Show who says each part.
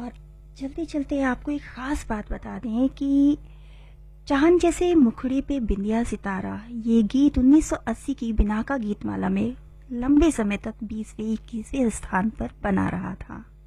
Speaker 1: और चलते चलते आपको एक ख़ास बात बता दें कि चांद जैसे मुखड़े पे बिंदिया सितारा, ये गीत 1980 की बिनाका गीतमाला में लंबे समय तक 20वें 21वें स्थान पर बना रहा था।